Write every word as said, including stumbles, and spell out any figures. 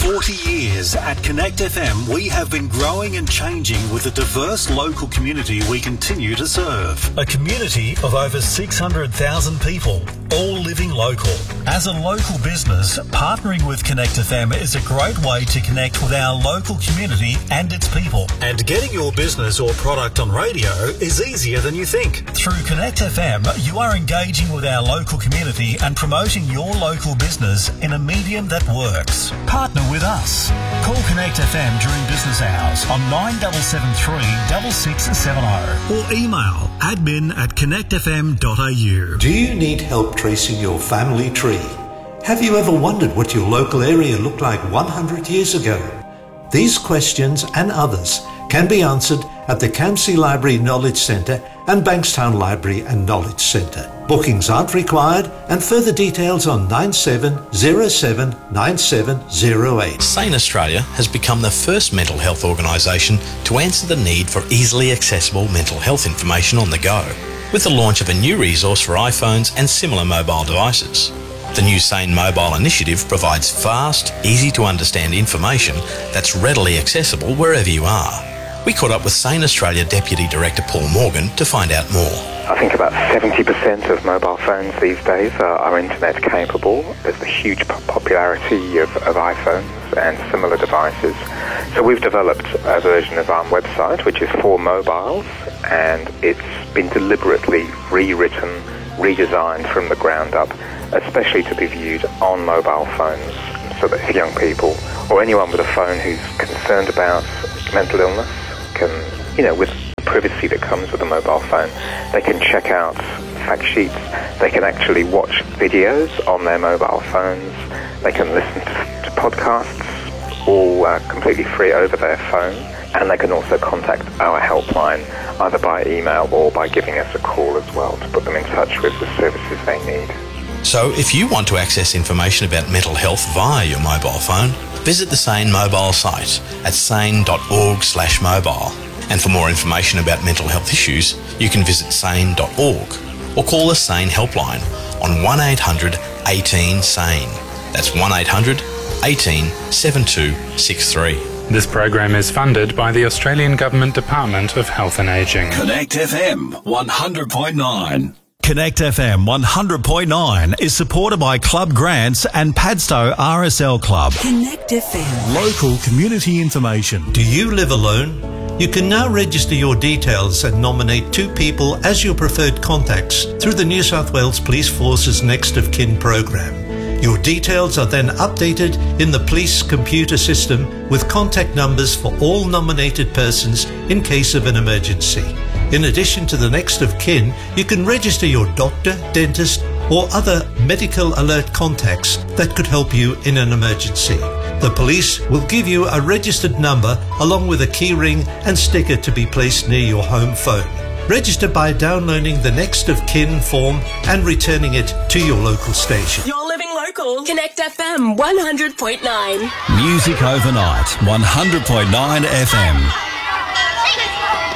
forty years at Connect F M, we have been growing and changing with the diverse local community we continue to serve. A community of over six hundred thousand people, all living local. As a local business, partnering with Connect F M is a great way to connect with our local community and its people. And getting your business or product on radio is easier than you think. Through Connect F M, you are engaging with our local community and promoting your local business in a medium that works. Partner with us. Call Connect F M during business hours on nine seven seven three six six seven zero or email admin at connect f m dot a u. Do you need help tracing your family tree? Have you ever wondered what your local area looked like one hundred years ago? These questions and others can be answered at the Campsie Library Knowledge Centre and Bankstown Library and Knowledge Centre. Bookings aren't required, and further details on nine seven zero seven nine seven zero eight. Sane Australia has become the first mental health organisation to answer the need for easily accessible mental health information on the go, with the launch of a new resource for iPhones and similar mobile devices. The new Sane Mobile initiative provides fast, easy to understand information that's readily accessible wherever you are. We caught up with Sane Australia Deputy Director Paul Morgan to find out more. I think about seventy percent of mobile phones these days are, are internet capable. There's the huge popularity of, of iPhones and similar devices. So we've developed a version of our website which is for mobiles, and it's been deliberately rewritten, redesigned from the ground up, especially to be viewed on mobile phones, so that if young people or anyone with a phone who's concerned about mental illness can, you know, with the privacy that comes with a mobile phone, they can check out fact sheets, they can actually watch videos on their mobile phones, they can listen to, to podcasts, all uh, completely free over their phone, and they can also contact our helpline either by email or by giving us a call as well to put them in touch with the services they need. So if you want to access information about mental health via your mobile phone, visit the Sane mobile site at sane dot org slash mobile. And for more information about mental health issues, you can visit sane dot org or call the Sane helpline on one eight hundred eighteen sane. That's one eight hundred eighteen seven two six three. This program is funded by the Australian Government Department of Health and Ageing. Connect F M one hundred point nine. Connect F M one hundred point nine is supported by Club Grants and Padstow R S L Club. Connect F M. Local community information. Do you live alone? You can now register your details and nominate two people as your preferred contacts through the New South Wales Police Force's Next of Kin program. Your details are then updated in the police computer system with contact numbers for all nominated persons in case of an emergency. In addition to the Next of Kin, you can register your doctor, dentist, or other medical alert contacts that could help you in an emergency. The police will give you a registered number along with a key ring and sticker to be placed near your home phone. Register by downloading the Next of Kin form and returning it to your local station. You're living local. Connect F M one hundred point nine. Music overnight, one hundred point nine F M.